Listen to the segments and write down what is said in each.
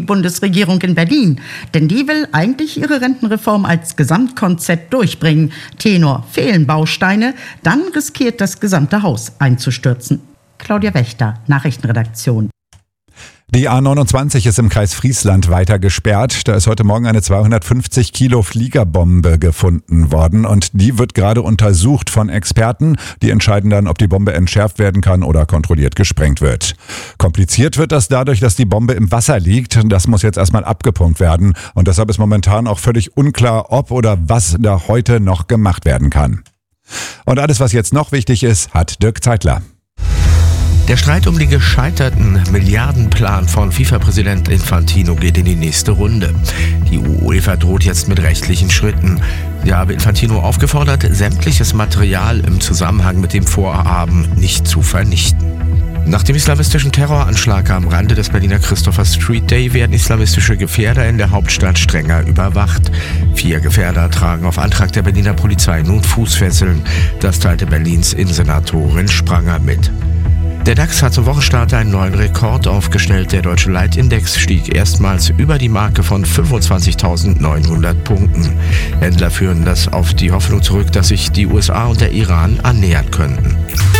Bundesregierung in Berlin. Denn die will eigentlich ihre Rentenreform als Gesamtkonzept durchbringen. Tenor: fehlen Bausteine, dann riskiert das gesamte Haus einzustürzen. Claudia Wächter, Nachrichtenredaktion. Die A29 ist im Kreis Friesland weiter gesperrt. Da ist heute Morgen eine 250 Kilo Fliegerbombe gefunden worden und die wird gerade untersucht von Experten. Die entscheiden dann, ob die Bombe entschärft werden kann oder kontrolliert gesprengt wird. Kompliziert wird das dadurch, dass die Bombe im Wasser liegt. Das muss jetzt erstmal abgepumpt werden und deshalb ist momentan auch völlig unklar, ob oder was da heute noch gemacht werden kann. Und alles, was jetzt noch wichtig ist, hat Dirk Zeitler. Der Streit um den gescheiterten Milliardenplan von FIFA-Präsident Infantino geht in die nächste Runde. Die UEFA droht jetzt mit rechtlichen Schritten. Sie habe Infantino aufgefordert, sämtliches Material im Zusammenhang mit dem Vorhaben nicht zu vernichten. Nach dem islamistischen Terroranschlag am Rande des Berliner Christopher Street Day werden islamistische Gefährder in der Hauptstadt strenger überwacht. 4 Gefährder tragen auf Antrag der Berliner Polizei nun Fußfesseln. Das teilte Berlins Innensenatorin Spranger mit. Der DAX hat zum Wochenstart einen neuen Rekord aufgestellt. Der deutsche Leitindex stieg erstmals über die Marke von 25.900 Punkten. Händler führen das auf die Hoffnung zurück, dass sich die USA und der Iran annähern könnten.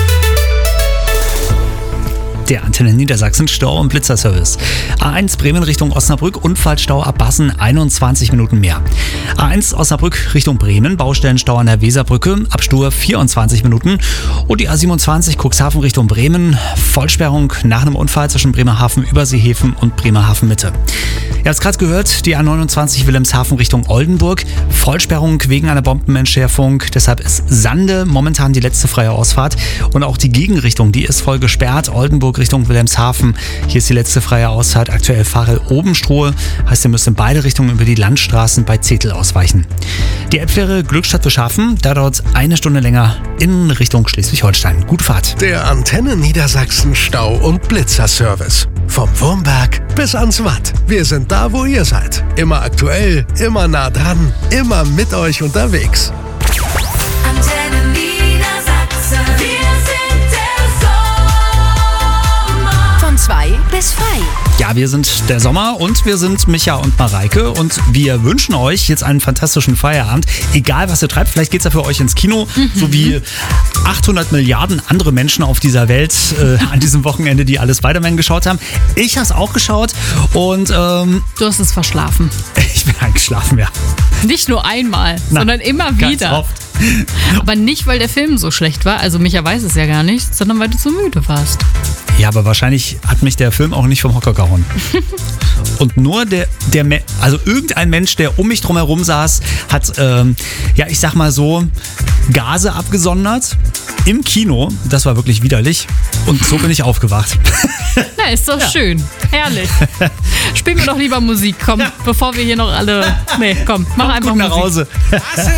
Der Antenne Niedersachsen Stau- und Blitzerservice. A1 Bremen Richtung Osnabrück, Unfallstau ab Bassen, 21 Minuten mehr. A1 Osnabrück Richtung Bremen, Baustellenstau an der Weserbrücke, ab Stur 24 Minuten. Und die A27 Cuxhaven Richtung Bremen, Vollsperrung nach einem Unfall zwischen Bremerhaven Überseehäfen und Bremerhaven Mitte. Ihr habt es gerade gehört, die A29 Wilhelmshaven Richtung Oldenburg, Vollsperrung wegen einer Bombenentschärfung. Deshalb ist Sande momentan die letzte freie Ausfahrt. Und auch die Gegenrichtung, die ist voll gesperrt. Oldenburg Richtung Wilhelmshaven. Hier ist die letzte freie Ausfahrt. Aktuell Farel-Obenstruhe. Heißt, ihr müsst in beide Richtungen über die Landstraßen bei Zetel ausweichen. Die Elbfähre Glückstadt Beschaffen, da dauert eine Stunde länger in Richtung Schleswig-Holstein. Gute Fahrt. Der Antenne Niedersachsen Stau- und Blitzerservice. Vom Wurmberg bis ans Watt. Wir sind da, wo ihr seid. Immer aktuell, immer nah dran, immer mit euch unterwegs. Antenne Niedersachsen. Wir sind der Sommer. Von 2 bis frei. Ja, wir sind der Sommer und wir sind Micha und Mareike und wir wünschen euch jetzt einen fantastischen Feierabend. Egal, was ihr treibt, vielleicht geht's ja für euch ins Kino, so wie 800 Milliarden andere Menschen auf dieser Welt an diesem Wochenende, die alle Spider-Man geschaut haben. Ich habe es auch geschaut und Du hast es verschlafen. ich bin eingeschlafen, ja. Nicht nur einmal, sondern immer Ganz wieder. oft. Aber nicht, weil der Film so schlecht war, also Micha weiß es ja gar nicht, sondern weil du so müde warst. Ja, aber wahrscheinlich hat mich der Film auch nicht vom Hocker gehauen. Und nur also irgendein Mensch, der um mich drum herum saß, hat, ich sag mal so, Gase abgesondert im Kino. Das war wirklich widerlich. Und so bin ich aufgewacht. Na, ist doch schön. Herrlich. Spielen wir doch lieber Musik, komm, bevor wir hier noch alle... Nee, komm, mach einfach Guck nach Musik. Hause.